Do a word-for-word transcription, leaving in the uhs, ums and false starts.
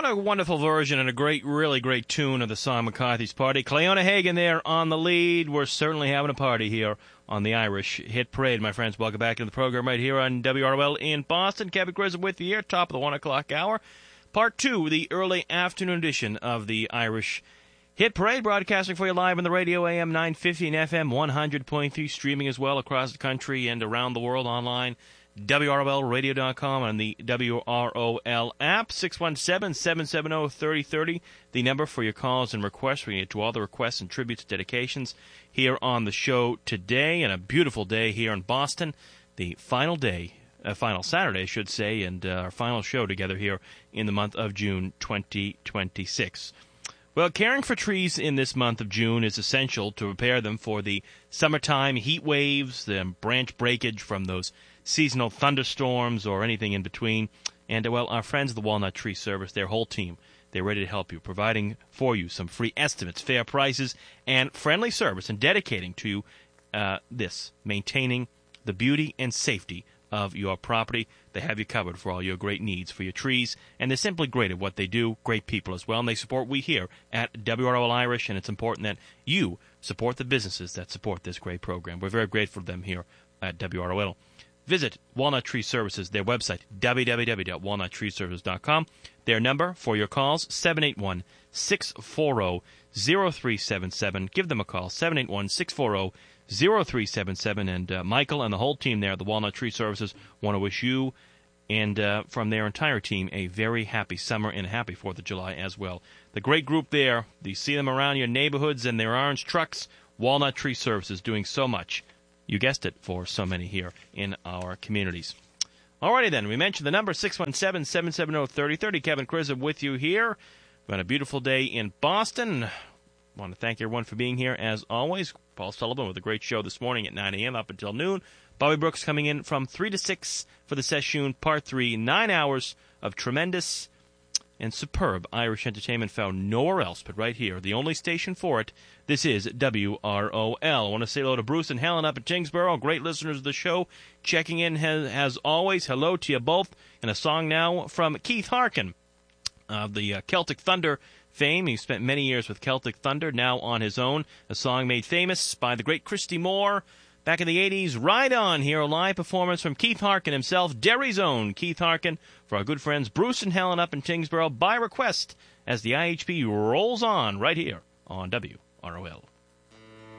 What a wonderful version and a great, really great tune of the song McCarthy's Party. Cleona Hagan there on the lead. We're certainly having a party here on the Irish Hit Parade, my friends. Welcome back to the program right here on W R O L in Boston. Kevin Grissom with you here, top of the one o'clock hour. Part two, the early afternoon edition of the Irish Hit Parade, broadcasting for you live on the radio, A M nine fifty and F M one hundred point three, streaming as well across the country and around the world online. W R O L radio dot com on the W R O L app. six one seven, seven seven zero, three zero three zero, the number for your calls and requests. We get to all the requests and tributes, dedications here on the show today. And a beautiful day here in Boston. The final day, uh, final Saturday, I should say, and uh, our final show together here in the month of June twenty twenty-six. Well, caring for trees in this month of June is essential to prepare them for the summertime heat waves, the branch breakage from those seasonal thunderstorms or anything in between. And, well, our friends at the Walnut Tree Service, their whole team, they're ready to help you, providing for you some free estimates, fair prices, and friendly service, and dedicating to uh, this, maintaining the beauty and safety of your property. They have you covered for all your great needs for your trees, and they're simply great at what they do, great people as well, and they support we here at W R O L Irish, and it's important that you support the businesses that support this great program. We're very grateful to them here at W R O L. Visit Walnut Tree Services, their website, w w w dot walnut tree services dot com. Their number for your calls, seven eight one, six four zero, zero three seven seven. Give them a call, seven eight one, six four zero, zero three seven seven. And uh, Michael and the whole team there at the Walnut Tree Services want to wish you and uh, from their entire team a very happy summer and a happy fourth of July as well. The great group there, you see them around your neighborhoods and their orange trucks. Walnut Tree Services doing so much. You guessed it, for so many here in our communities. Alrighty then, we mentioned the number, six one seven, seven seven zero, three zero three zero. Kevin Grissom with you here. We've got a beautiful day in Boston. I want to thank everyone for being here, as always. Paul Sullivan with a great show this morning at nine a.m. up until noon. Bobby Brooks coming in from three to six for the session, part three. Nine hours of tremendous and superb Irish entertainment found nowhere else but right here, the only station for it. This is W R O L. I want to say hello to Bruce and Helen up at Tingsboro, great listeners of the show, checking in as, as always. Hello to you both. And a song now from Keith Harkin of the uh, Celtic Thunder fame. He spent many years with Celtic Thunder, now on his own. A song made famous by the great Christy Moore back in the eighties. Ride On here, a live performance from Keith Harkin himself, Derry's own Keith Harkin, for our good friends Bruce and Helen up in Tingsboro by request as the I H P rolls on right here on W R O L.